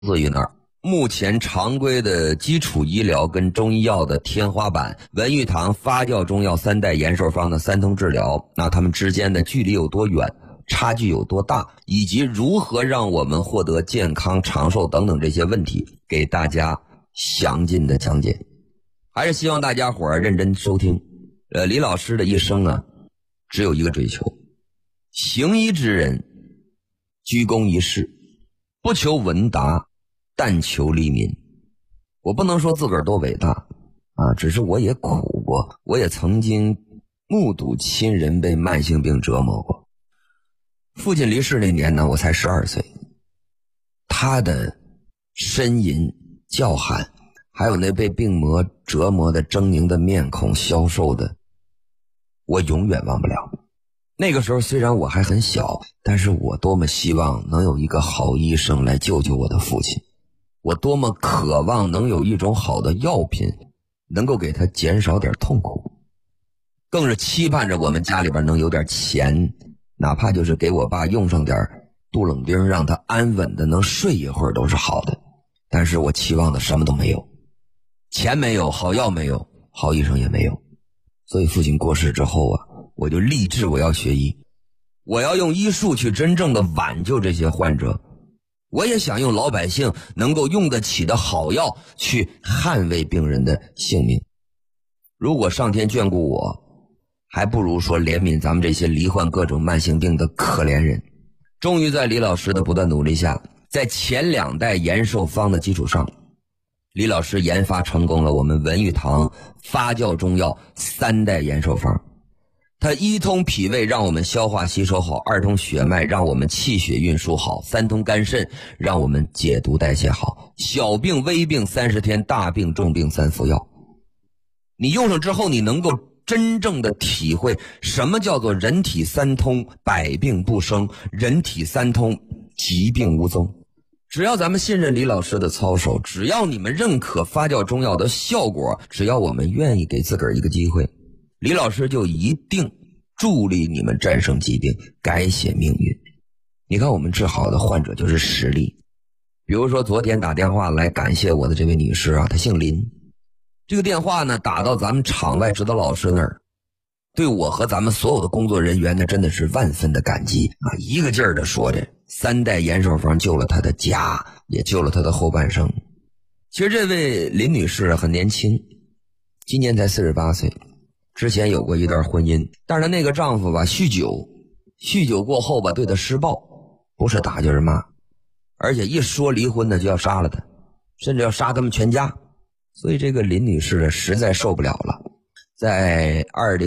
自于那儿。目前常规的基础医疗跟中医药的天花板，文玉堂发酵中药3代延寿方的3通治疗，那它们之间的距离有多远，差距有多大，以及如何让我们获得健康长寿等等这些问题，给大家详尽的讲解。还是希望大家伙儿认真收听。李老师的一生啊，只有一个追求，行医之人居功一事，不求闻达，但求利民。我不能说自个儿多伟大啊，只是我也苦过，我也曾经目睹亲人被慢性病折磨过。父亲离世那年呢，我才12岁，他的呻吟叫喊，还有那被病魔折磨的狰狞的面孔，消瘦的，我永远忘不了。那个时候虽然我还很小，但是我多么希望能有一个好医生来救救我的父亲，我多么渴望能有一种好的药品能够给他减少点痛苦，更是期盼着我们家里边能有点钱，哪怕就是给我爸用上点杜冷丁，让他安稳的能睡一会儿都是好的。但是我期望的什么都没有，钱没有，好药没有，好医生也没有。所以父亲过世之后啊，我就立志我要学医，我要用医术去真正的挽救这些患者，我也想用老百姓能够用得起的好药去捍卫病人的性命。如果上天眷顾我，还不如说怜悯咱们这些罹患各种慢性病的可怜人。终于在李老师的不断努力下，在前2代延寿方的基础上，李老师研发成功了我们文玉堂发酵中药3代延寿方。它1通脾胃，让我们消化吸收好；2通血脉，让我们气血运输好；3通肝肾，让我们解毒代谢好。小病微病30天，大病重病3服药。你用上之后，你能够真正的体会什么叫做人体3通，百病不生；人体3通，疾病无踪。只要咱们信任李老师的操守，只要你们认可发酵中药的效果，只要我们愿意给自个儿一个机会，李老师就一定助力你们战胜疾病，改写命运。你看我们治好的患者就是实例。比如说昨天打电话来感谢我的这位女士啊，她姓林。这个电话呢打到咱们场外指导老师那儿，对我和咱们所有的工作人员呢真的是万分的感激啊！一个劲儿的说着3代延寿方救了他的家，也救了他的后半生。其实这位林女士很年轻，今年才48岁，之前有过一段婚姻，但是她那个丈夫吧酗酒过后吧对她施暴，不是打就是骂，而且一说离婚呢就要杀了她，甚至要杀他们全家。所以这个林女士实在受不了了，在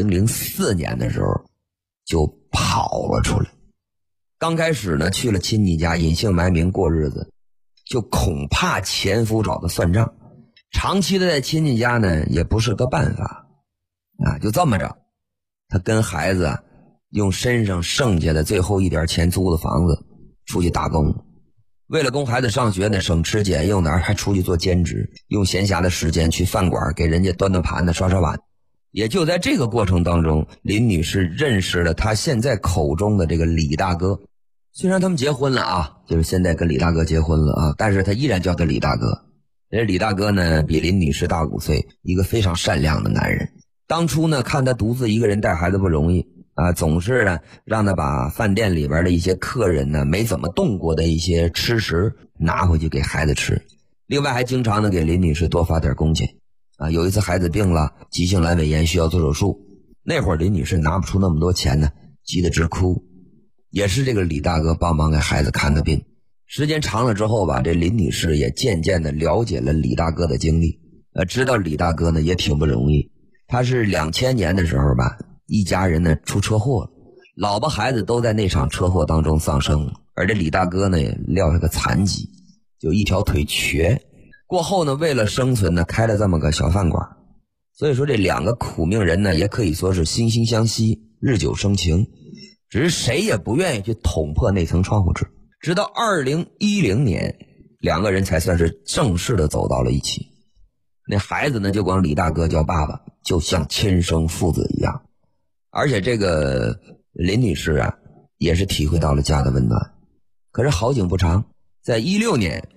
2004年的时候就跑了出来。刚开始呢去了亲戚家隐姓埋名过日子，就恐怕前夫找她算账，长期的在亲戚家呢也不是个办法啊。就这么着，她跟孩子用身上剩下的最后一点钱租的房子出去打工，为了供孩子上学呢，省吃俭用的还出去做兼职，用闲暇的时间去饭馆给人家端端盘子刷刷碗。也就在这个过程当中，林女士认识了她现在口中的这个李大哥。虽然他们结婚了啊，就是现在跟李大哥结婚了啊，但是她依然叫他李大哥。李大哥呢比林女士大5岁，一个非常善良的男人。当初呢看他独自一个人带孩子不容易啊，总是呢让他把饭店里边的一些客人呢没怎么动过的一些吃食拿回去给孩子吃，另外还经常的给林女士多发点工钱啊。有一次孩子病了，急性阑尾炎需要做手术，那会儿林女士拿不出那么多钱呢，急得直哭，也是这个李大哥帮忙给孩子看的病。时间长了之后吧，这林女士也渐渐的了解了李大哥的经历，知道李大哥呢也挺不容易。他是2000年的时候吧，一家人呢出车祸了，老婆孩子都在那场车祸当中丧生，而这李大哥呢也撂下个残疾，就一条腿瘸。过后呢为了生存呢开了这么个小饭馆。所以说这2个苦命人呢也可以说是惺惺相惜，日久生情，只是谁也不愿意去捅破那层窗户纸。直到2010年2个人才算是正式的走到了一起。那孩子呢就管李大哥叫爸爸，就像亲生父子一样。而且这个林女士啊也是体会到了家的温暖。可是好景不长，在16年